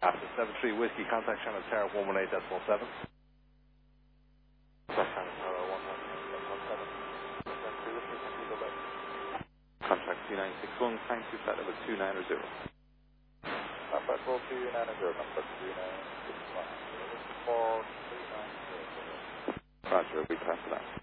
After 73 Whiskey, contact Shannon Tower 118.7. Contact 2961, thank you, flight level 290. Contact 290, contact 2961, 4390. Roger, we pass that.